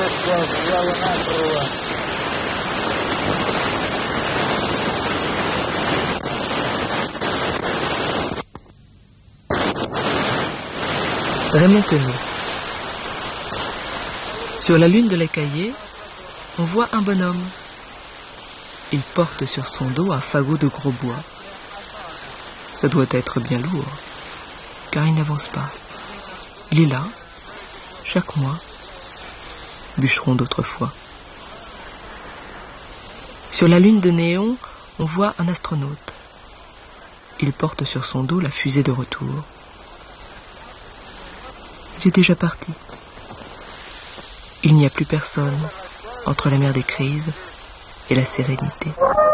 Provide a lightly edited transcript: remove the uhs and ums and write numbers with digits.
Raymond Queneau. Sur la lune de la Caillée, on voit un bonhomme. Il porte sur son dos un fagot de gros bois. Ça doit être bien lourd, car il n'avance pas. Il est là, chaque mois, bûcheron d'autrefois. Sur la lune de Néon, on voit un astronaute. Il porte sur son dos la fusée de retour. Il est déjà parti. Il n'y a plus personne entre la mer des crises et la sérénité.